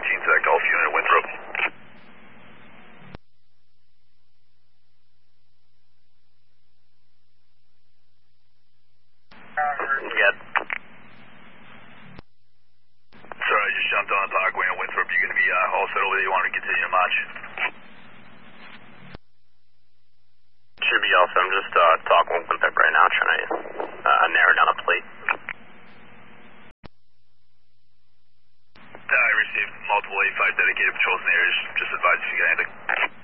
Sec Golf Unit Winthrop. Good. Sorry, I just jumped on the Parkway in Winthrop. You going to be all set over there? You want to continue to march? Should be all set. I'm just talking with Winthrop right now, trying to narrow down a plate. I received multiple 85 dedicated patrols in the area. Just advise if you get anything.